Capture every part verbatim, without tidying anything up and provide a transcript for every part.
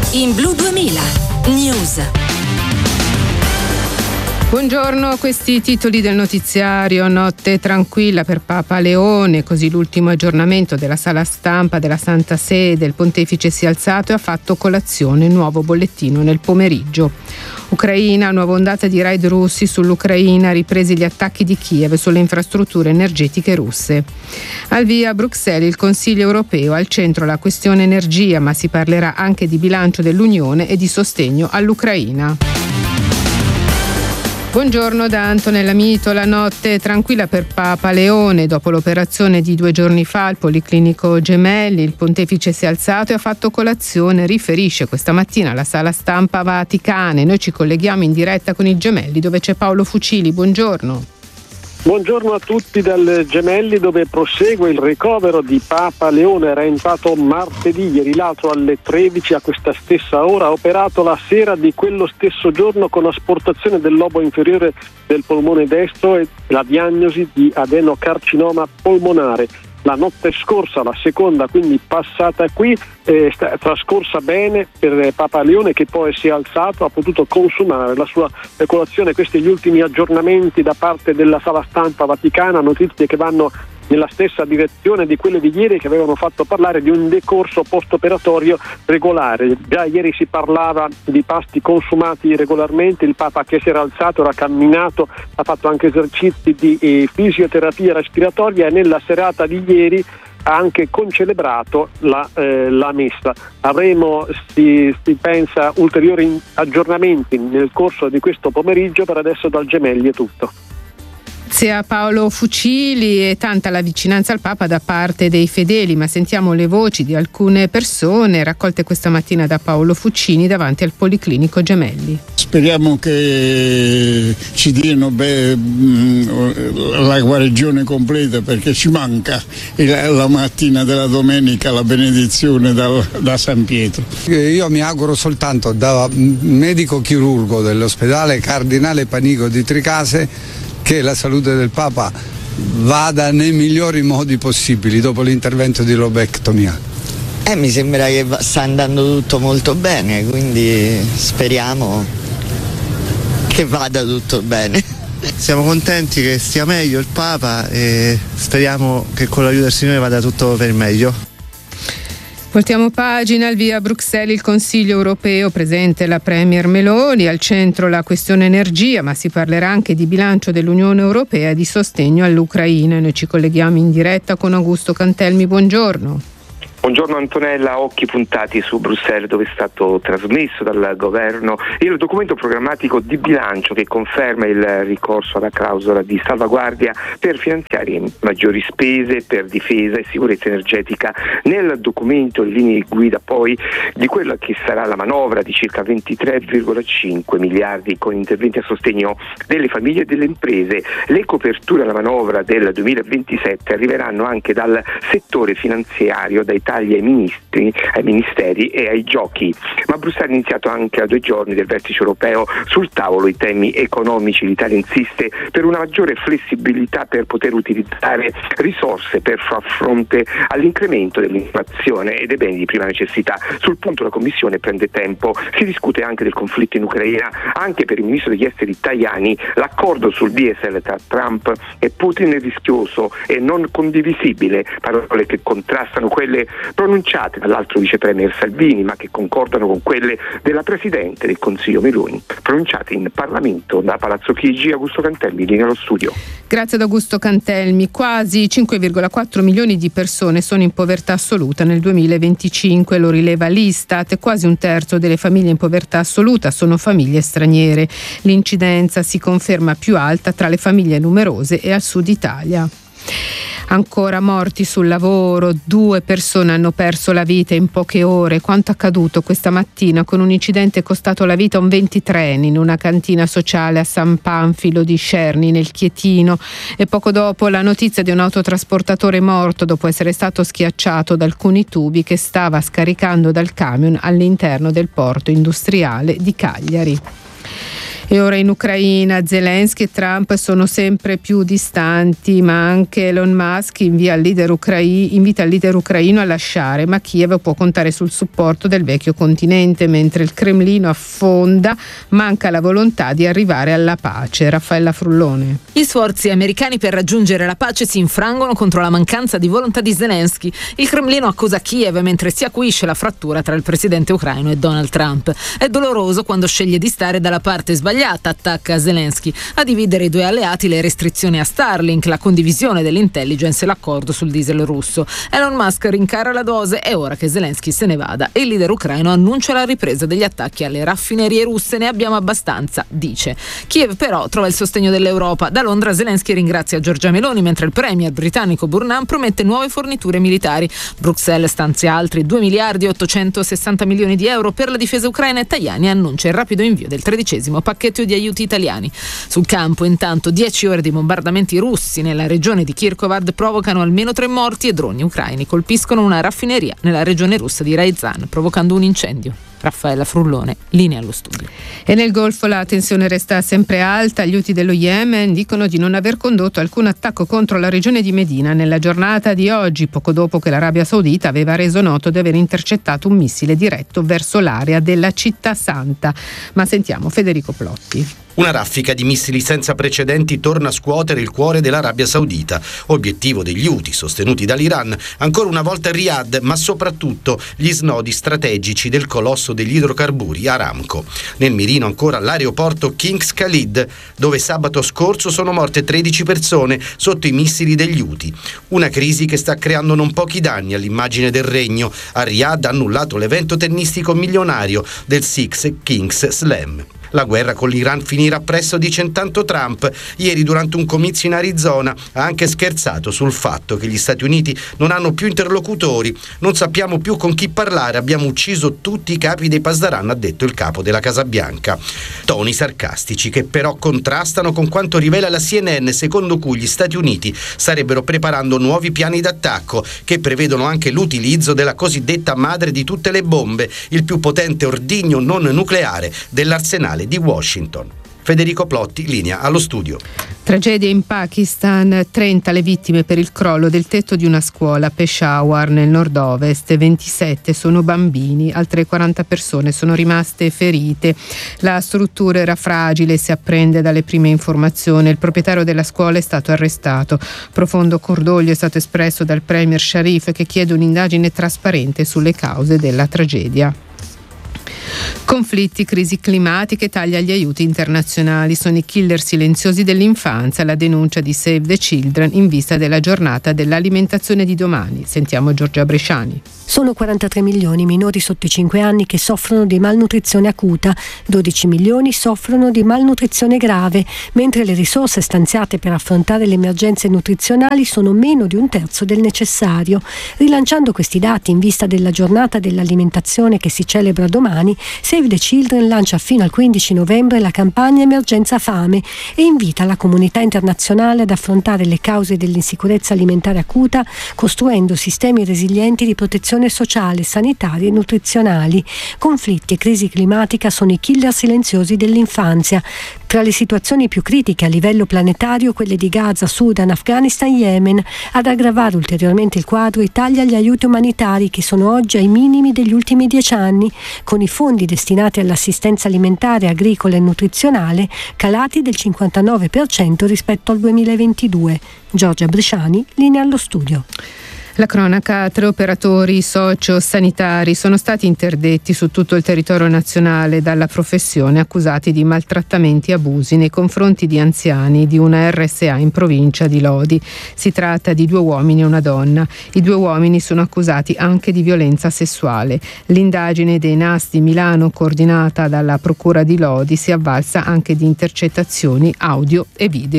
in Blu duemila News. Buongiorno, questi i titoli del notiziario. Notte tranquilla per Papa Leone, così l'ultimo aggiornamento della sala stampa della Santa Sede. Il pontefice si è alzato e ha fatto colazione, nuovo bollettino nel pomeriggio. Ucraina, nuova ondata di raid russi sull'Ucraina, ripresi gli attacchi di Kiev sulle infrastrutture energetiche russe. Al via a Bruxelles il Consiglio europeo, al centro la questione energia, ma si parlerà anche di bilancio dell'Unione e di sostegno all'Ucraina. Buongiorno da Antonella Mito. La notte tranquilla per Papa Leone. Dopo l'operazione di due giorni fa al Policlinico Gemelli, il pontefice si è alzato e ha fatto colazione, riferisce questa mattina alla sala stampa Vaticana. Noi ci colleghiamo in diretta con il Gemelli, dove c'è Paolo Fucili. Buongiorno. Buongiorno a tutti dal Gemelli, dove prosegue il ricovero di Papa Leone. Era entrato martedì, ieri l'altro alle tredici, a questa stessa ora, ha operato la sera di quello stesso giorno con asportazione del lobo inferiore del polmone destro e la diagnosi di adenocarcinoma polmonare. La notte scorsa, la seconda quindi passata qui, è trascorsa bene per Papa Leone, che poi si è alzato, ha potuto consumare la sua colazione. Questi gli ultimi aggiornamenti da parte della sala stampa vaticana, notizie che vanno nella stessa direzione di quelle di ieri, che avevano fatto parlare di un decorso post-operatorio regolare. Già ieri si parlava di pasti consumati regolarmente, il Papa che si era alzato, era camminato, ha fatto anche esercizi di eh, fisioterapia respiratoria e nella serata di ieri ha anche concelebrato la, eh, la messa. Avremo, si, si pensa, ulteriori aggiornamenti nel corso di questo pomeriggio. Per adesso dal Gemelli è tutto. Grazie a Paolo Fucili. E tanta la vicinanza al Papa da parte dei fedeli, ma sentiamo le voci di alcune persone raccolte questa mattina da Paolo Fucini davanti al Policlinico Gemelli. Speriamo che ci diano beh, la guarigione completa, perché ci manca la mattina della domenica la benedizione da, da San Pietro. Io mi auguro soltanto, da medico chirurgo dell'ospedale Cardinale Panico di Tricase, che la salute del Papa vada nei migliori modi possibili dopo l'intervento di lobectomia. Eh, mi sembra che sta andando tutto molto bene, quindi speriamo che vada tutto bene. Siamo contenti che stia meglio il Papa e speriamo che con l'aiuto del Signore vada tutto per meglio. Voltiamo pagina. Al via a Bruxelles il Consiglio europeo, presente la Premier Meloni, al centro la questione energia, ma si parlerà anche di bilancio dell'Unione Europea e di sostegno all'Ucraina. Noi ci colleghiamo in diretta con Augusto Cantelmi. Buongiorno. Buongiorno Antonella, occhi puntati su Bruxelles, dove è stato trasmesso dal governo il documento programmatico di bilancio che conferma il ricorso alla clausola di salvaguardia per finanziare maggiori spese per difesa e sicurezza energetica. Nel documento in linee guida poi di quella che sarà la manovra di circa ventitré virgola cinque miliardi con interventi a sostegno delle famiglie e delle imprese. Le coperture alla manovra del duemilaventisette arriveranno anche dal settore finanziario, dai tagli ai ministri, ai ministeri e ai giochi. Ma Bruxelles ha iniziato anche a due giorni del vertice europeo sul tavolo i temi economici. L'Italia insiste per una maggiore flessibilità per poter utilizzare risorse per far fronte all'incremento dell'inflazione e dei beni di prima necessità. Sul punto la Commissione prende tempo. Si discute anche del conflitto in Ucraina. Anche per il ministro degli esteri Tajani l'accordo sul D S L tra Trump e Putin è rischioso e non condivisibile, parole che contrastano quelle pronunciate dall'altro vice premier Salvini, ma che concordano con quelle della Presidente del Consiglio Meloni, pronunciate in Parlamento da Palazzo Chigi. Augusto Cantelmi, linea allo studio. Grazie ad Augusto Cantelmi. Quasi cinque virgola quattro milioni di persone sono in povertà assoluta nel duemilaventicinque, lo rileva l'Istat. Quasi un terzo delle famiglie in povertà assoluta sono famiglie straniere. L'incidenza si conferma più alta tra le famiglie numerose e al sud Italia. Ancora morti sul lavoro, due persone hanno perso la vita in poche ore. Quanto accaduto questa mattina con un incidente costato la vita a un ventitreenne in una cantina sociale a San Panfilo di Scerni nel Chietino, e poco dopo la notizia di un autotrasportatore morto dopo essere stato schiacciato da alcuni tubi che stava scaricando dal camion all'interno del porto industriale di Cagliari. E ora in Ucraina Zelensky e Trump sono sempre più distanti, ma anche Elon Musk invia il leader ucrai- invita il leader ucraino a lasciare, ma Kiev può contare sul supporto del vecchio continente, mentre il Cremlino affonda, manca la volontà di arrivare alla pace. Raffaella Frullone. Gli sforzi americani per raggiungere la pace si infrangono contro la mancanza di volontà di Zelensky. Il Cremlino accusa Kiev mentre si acuisce la frattura tra il presidente ucraino e Donald Trump. È doloroso quando sceglie di stare dalla parte sbagliata, attacca Zelensky. A dividere i due alleati le restrizioni a Starlink, la condivisione dell'intelligence e l'accordo sul diesel russo. Elon Musk rincara la dose, è ora che Zelensky se ne vada e il leader ucraino annuncia la ripresa degli attacchi alle raffinerie russe. Ne abbiamo abbastanza, dice. Kiev però trova il sostegno dell'Europa. Da Londra Zelensky ringrazia Giorgia Meloni, mentre il premier britannico Burnham promette nuove forniture militari. Bruxelles stanzia altri due miliardi e ottocentosessanta milioni di euro per la difesa ucraina e Tajani annuncia il rapido invio del tredicesimo pacchetto di aiuti italiani. Sul campo intanto dieci ore di bombardamenti russi nella regione di Kirkovad provocano almeno tre morti e droni ucraini colpiscono una raffineria nella regione russa di Ryazan provocando un incendio. Raffaella Frullone, linea allo studio. E nel Golfo la tensione resta sempre alta. Gli Houthi dello Yemen dicono di non aver condotto alcun attacco contro la regione di Medina nella giornata di oggi, poco dopo che l'Arabia Saudita aveva reso noto di aver intercettato un missile diretto verso l'area della città santa. Ma sentiamo Federico Plotti. Una raffica di missili senza precedenti torna a scuotere il cuore dell'Arabia Saudita, obiettivo degli Houthi sostenuti dall'Iran, ancora una volta Riyadh, ma soprattutto gli snodi strategici del colosso degli idrocarburi Aramco. Nel mirino ancora l'aeroporto King's Khalid, dove sabato scorso sono morte tredici persone sotto i missili degli Houthi. Una crisi che sta creando non pochi danni all'immagine del regno. A Riyadh ha annullato l'evento tennistico milionario del Six Kings Slam. La guerra con l'Iran finirà presto, dice intanto Trump. Ieri durante un comizio in Arizona ha anche scherzato sul fatto che gli Stati Uniti non hanno più interlocutori, non sappiamo più con chi parlare, abbiamo ucciso tutti i capi dei Pasdaran, ha detto il capo della Casa Bianca. Toni sarcastici che però contrastano con quanto rivela la C N N, secondo cui gli Stati Uniti starebbero preparando nuovi piani d'attacco che prevedono anche l'utilizzo della cosiddetta madre di tutte le bombe, il più potente ordigno non nucleare dell'arsenale di Washington. Federico Plotti, linea allo studio. Tragedia in Pakistan, trenta le vittime per il crollo del tetto di una scuola a Peshawar nel nord-ovest, ventisette sono bambini, altre quaranta persone sono rimaste ferite. La struttura era fragile, si apprende dalle prime informazioni. Il proprietario della scuola è stato arrestato. Profondo cordoglio è stato espresso dal premier Sharif, che chiede un'indagine trasparente sulle cause della tragedia. Conflitti, crisi climatiche, taglia agli aiuti internazionali. Sono i killer silenziosi dell'infanzia, la denuncia di Save the Children in vista della giornata dell'alimentazione di domani. Sentiamo Giorgia Bresciani. Sono quarantatré milioni i minori sotto i cinque anni che soffrono di malnutrizione acuta, dodici milioni soffrono di malnutrizione grave, mentre le risorse stanziate per affrontare le emergenze nutrizionali sono meno di un terzo del necessario. Rilanciando questi dati in vista della giornata dell'alimentazione che si celebra domani, Save the Children lancia fino al quindici novembre la campagna Emergenza Fame e invita la comunità internazionale ad affrontare le cause dell'insicurezza alimentare acuta, costruendo sistemi resilienti di protezione sociale, sanitarie e nutrizionali. Conflitti e crisi climatica sono i killer silenziosi dell'infanzia. Tra le situazioni più critiche a livello planetario, quelle di Gaza, Sudan, Afghanistan, Yemen. Ad aggravare ulteriormente il quadro i tagli agli aiuti umanitari che sono oggi ai minimi degli ultimi dieci anni, con i fondi destinati all'assistenza alimentare, agricola e nutrizionale calati del cinquantanove per cento rispetto al duemilaventidue. Giorgia Bresciani, linea allo studio. La cronaca: tre operatori socio-sanitari sono stati interdetti su tutto il territorio nazionale dalla professione, accusati di maltrattamenti e abusi nei confronti di anziani di una R S A in provincia di Lodi. Si tratta di due uomini e una donna. I due uomini sono accusati anche di violenza sessuale. L'indagine dei N A S di Milano, coordinata dalla Procura di Lodi, si è avvalsa anche di intercettazioni audio e video.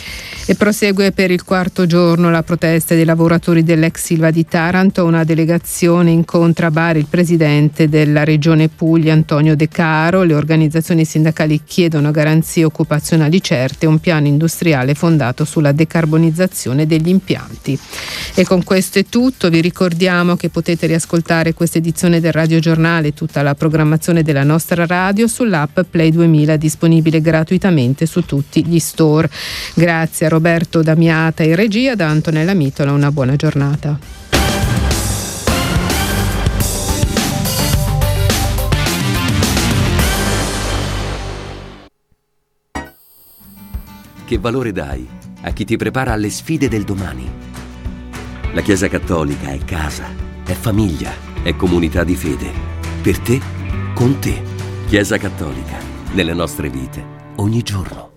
E prosegue per il quarto giorno la protesta dei lavoratori dell'ex Ilva di Taranto. Una delegazione incontra a Bari il presidente della regione Puglia Antonio De Caro. Le organizzazioni sindacali chiedono garanzie occupazionali certe e un piano industriale fondato sulla decarbonizzazione degli impianti. E con questo è tutto. Vi ricordiamo che potete riascoltare questa edizione del Radio Giornale e tutta la programmazione della nostra radio sull'app Play duemila, disponibile gratuitamente su tutti gli store. Grazie a Roberto Damiata in regia, da Antonella Mitola una buona giornata. Che valore dai a chi ti prepara alle sfide del domani? La Chiesa Cattolica è casa, è famiglia, è comunità di fede. Per te, con te. Chiesa Cattolica, nelle nostre vite, ogni giorno.